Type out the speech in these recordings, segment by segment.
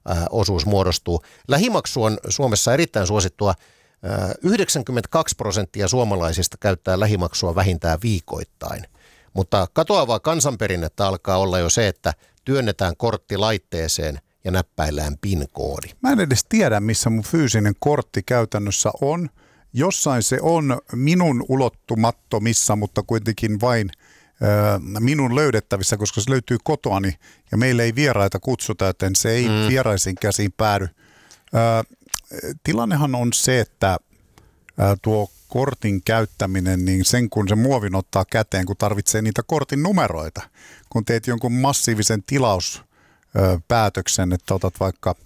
osuus muodostuu. Lähimaksu on Suomessa erittäin suosittua. 92% suomalaisista käyttää lähimaksua vähintään viikoittain. Mutta katoavaa kansanperinnettä alkaa olla jo se, että työnnetään kortti laitteeseen ja näppäillään PIN-koodi. Mä en edes tiedä, missä mun fyysinen kortti käytännössä on. Jossain se on minun ulottumattomissa, mutta kuitenkin vain minun löydettävissä, koska se löytyy kotoani ja meille ei vieraita kutsuta, joten se ei vieraisiin käsiin päädy. Tilannehan on se, että tuo kortin käyttäminen, niin sen kun se muovin ottaa käteen, kun tarvitsee niitä kortin numeroita, kun teet jonkun massiivisen tilauspäätöksen, että otat vaikka,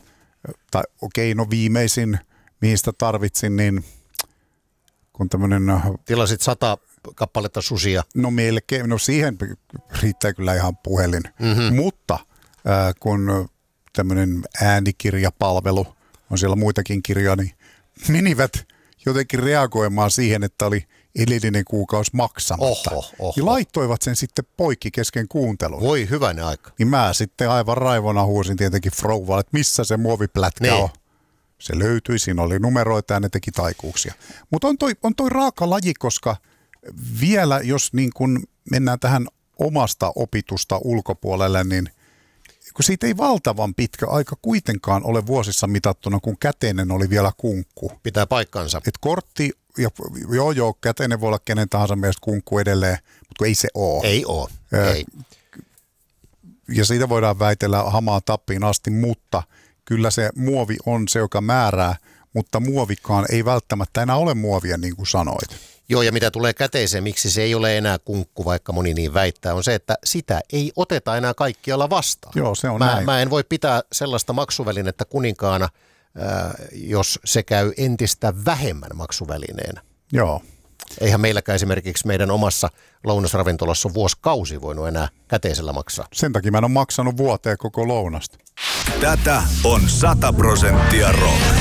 viimeisin, mihin sitä tarvitsin, niin kun tämmöinen... Tilasit 100 kappaletta susia. No melkein, siihen riittää kyllä ihan puhelin, mutta kun tämmöinen äänikirjapalvelu, on siellä muitakin kirjoja, niin menivät jotenkin reagoimaan siihen, että oli edellinen kuukausi maksamatta. Ja laittoivat sen sitten poikki kesken kuuntelun. Voi hyvänen aika. Niin mä sitten aivan raivona huusin tietenkin Frouvalle, että missä se muoviplätkä on. Se löytyi, siinä oli numeroita ja ne teki taikuuksia. Mutta on toi raaka laji, koska vielä jos niin kun mennään tähän omasta opitusta ulkopuolelle, niin kun siitä ei valtavan pitkä aika kuitenkaan ole vuosissa mitattuna, kun käteinen oli vielä kunkku. Pitää paikkansa. Et kortti, käteinen voi olla kenen tahansa mielestä kunkku edelleen, mutta ei se ole. Ei ole, ei. Ja siitä voidaan väitellä hamaan tappiin asti, mutta kyllä se muovi on se, joka määrää, mutta muovikaan ei välttämättä enää ole muovia, niin kuin sanoit. Joo, ja mitä tulee käteiseen, miksi se ei ole enää kunkku, vaikka moni niin väittää, on se, että sitä ei oteta enää kaikkialla vastaan. Joo, se on näin. Mä en voi pitää sellaista maksuvälinettä kuninkaana, jos se käy entistä vähemmän maksuvälineenä. Joo. Eihän meilläkään esimerkiksi meidän omassa lounasravintolassa vuosikausi voinut enää käteisellä maksaa. Sen takia mä en ole maksanut vuoteen koko lounasta. Tätä on 100% rock.